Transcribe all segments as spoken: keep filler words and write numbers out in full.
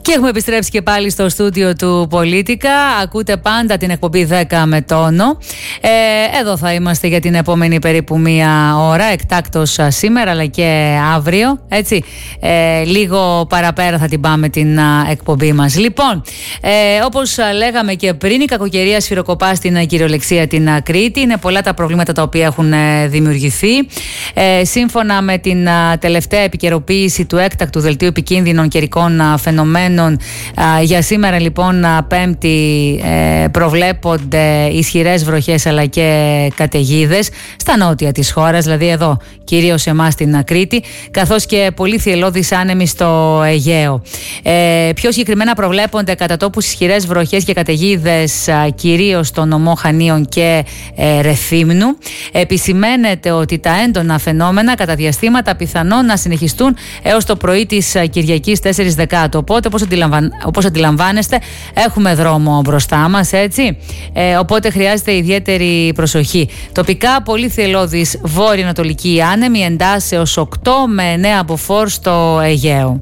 Και έχουμε επιστρέψει και πάλι στο στούντιο του Πολίτικα. Ακούτε πάντα την εκπομπή δέκα με τόνο. Ε, εδώ θα είμαστε για την επόμενη περίπου μία ώρα, εκτάκτως σήμερα αλλά και αύριο. Έτσι, ε, λίγο παραπέρα θα την πάμε την α, εκπομπή μας. Λοιπόν, ε, όπως λέγαμε και πριν, η κακοκαιρία σφυροκοπά στην κυριολεξία την Κρήτη. Είναι πολλά τα προβλήματα τα οποία έχουν ε, δημιουργηθεί. Ε, σύμφωνα με την α, τελευταία επικαιροποίηση του έκτακτου δελτίου επικίνδυνων καιρικών α, φαινομένων, για σήμερα λοιπόν Πέμπτη ε, προβλέπονται ισχυρές βροχές αλλά και καταιγίδες στα νότια της χώρας, δηλαδή εδώ κυρίως εμάς στην Κρήτη, καθώς και πολύ θυελλώδεις άνεμοι στο Αιγαίο. Ε, πιο συγκεκριμένα προβλέπονται κατά τόπους ισχυρές βροχές και καταιγίδες κυρίως στο νομό Χανίων και ε, Ρεθύμνου. Επισημαίνεται ότι τα έντονα φαινόμενα κατά διαστήματα πιθανόν να συνεχιστούν έως το πρωί της Κυριακής τέσσερις Δεκάτου. Οπότε όπως, αντιλαμβαν... όπως αντιλαμβάνεστε έχουμε δρόμο μπροστά μας, έτσι, ε, οπότε χρειάζεται ιδιαίτερη προσοχή. Τοπικά πολύ θυελλώδης βόρειο-ανατολική άνεμη, εντάσσεως οκτώ με εννέα από φορ στο Αιγαίο.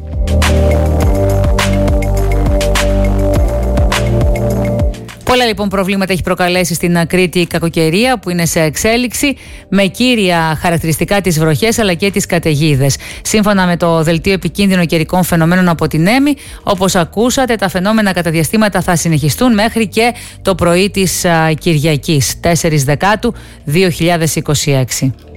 Πολλά λοιπόν προβλήματα έχει προκαλέσει στην Κρήτη η κακοκαιρία που είναι σε εξέλιξη, με κύρια χαρακτηριστικά τις βροχές αλλά και τις καταιγίδες. Σύμφωνα με το Δελτίο Επικίνδυνων Καιρικών Φαινομένων από την ΕΜΗ, όπως ακούσατε, τα φαινόμενα κατά διαστήματα θα συνεχιστούν μέχρι και το πρωί της Κυριακής τέσσερις Δεκάτου δύο χιλιάδες είκοσι έξι.